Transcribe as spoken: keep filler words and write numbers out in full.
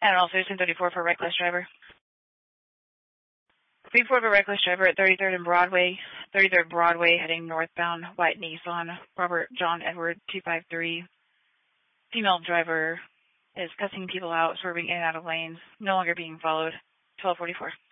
And also ten thirty-four for reckless driver. three four for reckless driver at thirty-third and Broadway, thirty-third Broadway heading northbound, white Nissan, Robert John Edward two five three. Female driver is cussing people out, swerving in and out of lanes, no longer being followed, twelve forty-four.